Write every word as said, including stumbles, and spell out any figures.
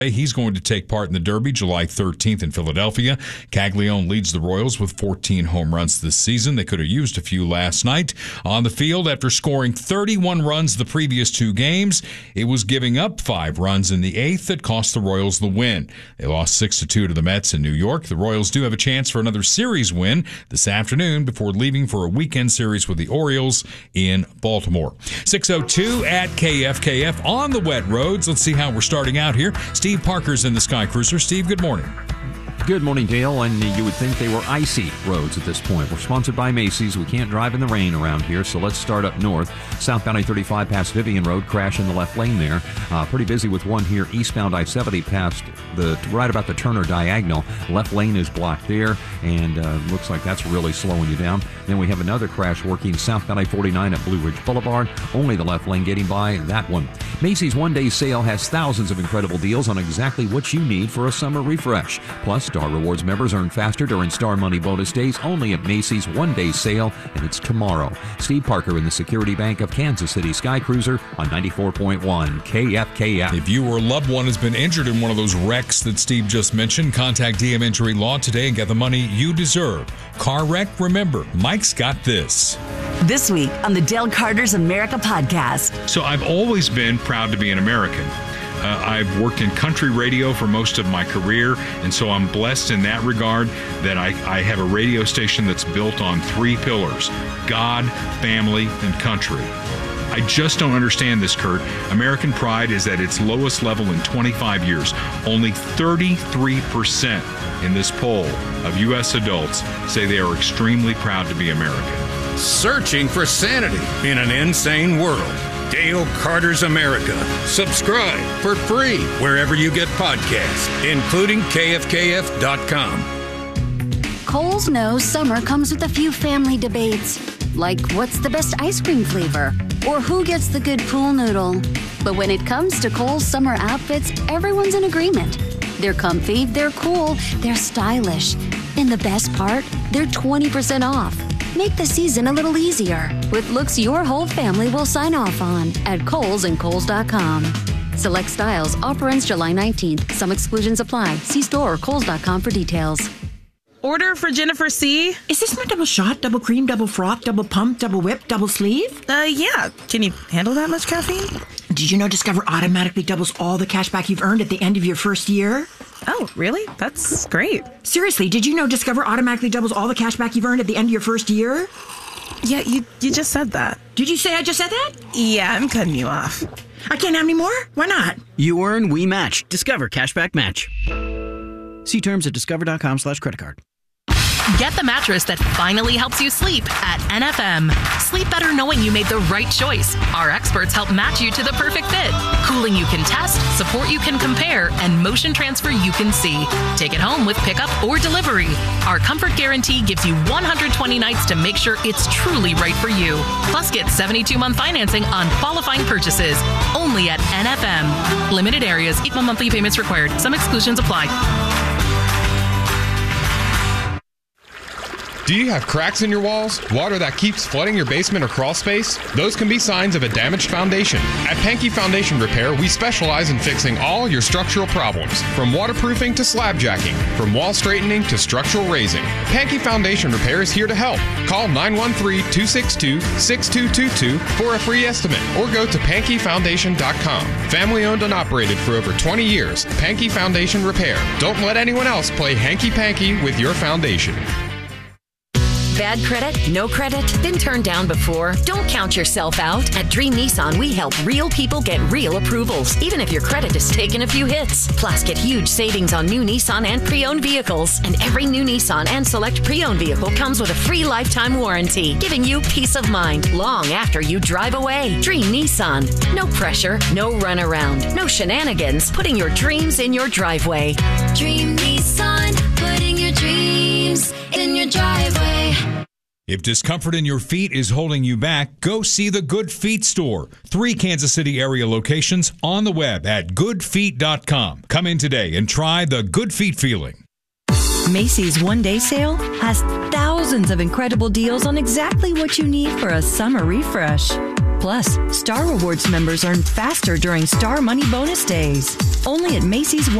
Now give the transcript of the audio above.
He's going to take part in the Derby July thirteenth in Philadelphia. Caglione leads the Royals with fourteen home runs this season. They could have used a few last night. On the field, after scoring thirty-one runs the previous two games, it was giving up five runs in the eighth that cost the Royals the win. They lost six to two to the Mets in New York. The Royals do have a chance for another series win this afternoon before leaving for a weekend series with the Orioles in Baltimore. six oh two at K F K F on the wet roads. Let's see how we're starting out here. Steve Steve Parker's in the Sky Cruiser. Steve, good morning. Good morning, Dale. And you would think they were icy roads at this point. We're sponsored by Macy's. We can't drive in the rain around here, so let's start up north. Southbound I thirty-five past Vivian Road, crash in the left lane there. Uh, pretty busy with one here. Eastbound I seventy past the right about the Turner Diagonal. Left lane is blocked there, and uh, looks like that's really slowing you down. Then we have another crash working southbound I forty-nine at Blue Ridge Boulevard. Only the left lane getting by that one. Macy's one-day sale has thousands of incredible deals on exactly what you need for a summer refresh. Plus, Star Rewards members earn faster during Star Money bonus days only at Macy's one-day sale, and it's tomorrow. Steve Parker in the Security Bank of Kansas City Sky Cruiser on ninety-four point one K F K F. If you or a loved one has been injured in one of those wrecks that Steve just mentioned, contact D M Injury Law today and get the money you deserve. Car wreck? Remember, Mike's got this. This week on the Dale Carter's America podcast. So I've always been proud to be an American. Uh, I've worked in country radio for most of my career, and so I'm blessed in that regard that I, I have a radio station that's built on three pillars: God, family, and country. I just don't understand this, Kurt. American pride is at its lowest level in twenty-five years. Only thirty-three percent in this poll of U S adults say they are extremely proud to be American. Searching for sanity in an insane world. Dale Carter's America. Subscribe for free wherever you get podcasts, including K F K F dot com. Kohl's knows summer comes with a few family debates, like what's the best ice cream flavor, or who gets the good pool noodle. But when it comes to Kohl's summer outfits, everyone's in agreement. They're comfy, they're cool, they're stylish. And the best part, they're twenty percent off. Make the season a little easier with looks your whole family will sign off on at Kohl's and Kohl's dot com. Select styles. Offer ends July nineteenth. Some exclusions apply. See store or Kohl's dot com for details. Order for Jennifer C. Is this my double shot, double cream, double froth, double pump, double whip, double sleeve? Uh, yeah. Can you handle that much caffeine? Did you know Discover automatically doubles all the cash back you've earned at the end of your first year? Oh, really? That's great. Seriously, did you know Discover automatically doubles all the cash back you've earned at the end of your first year? Yeah, you you just said that. Did you say I just said that? Yeah, I'm cutting you off. I can't have any more? Why not? You earn, we match. Discover Cashback Match. See terms at discover dot com slash credit card. Get the mattress that finally helps you sleep at N F M. Sleep better knowing you made the right choice. Our experts help match you to the perfect fit. Cooling you can test, support you can compare, and motion transfer you can see. Take it home with pickup or delivery. Our comfort guarantee gives you one hundred twenty nights to make sure it's truly right for you. Plus, get seventy-two month financing on qualifying purchases. Only at N F M. Limited areas, equal monthly payments required. Some exclusions apply. Do you have cracks in your walls? Water that keeps flooding your basement or crawl space? Those can be signs of a damaged foundation. At Pankey Foundation Repair, we specialize in fixing all your structural problems, from waterproofing to slab jacking, from wall straightening to structural raising. Pankey Foundation Repair is here to help. Call nine one three, two six two, six two two two for a free estimate, or go to pankey foundation dot com. Family owned and operated for over twenty years, Pankey Foundation Repair. Don't let anyone else play hanky-panky with your foundation. Bad credit? No credit? Been turned down before? Don't count yourself out. At Dream Nissan, we help real people get real approvals, even if your credit has taken a few hits. Plus, get huge savings on new Nissan and pre-owned vehicles. And every new Nissan and select pre-owned vehicle comes with a free lifetime warranty, giving you peace of mind long after you drive away. Dream Nissan. No pressure, no runaround, no shenanigans, putting your dreams in your driveway. Dream Nissan, putting your dreams in your driveway. If discomfort in your feet is holding you back, go see the Good Feet store. Three Kansas City area locations on the web at good feet dot com. Come in today and try the Good Feet feeling. Macy's one-day sale has thousands of incredible deals on exactly what you need for a summer refresh. Plus, Star Rewards members earn faster during Star Money Bonus Days. Only at Macy's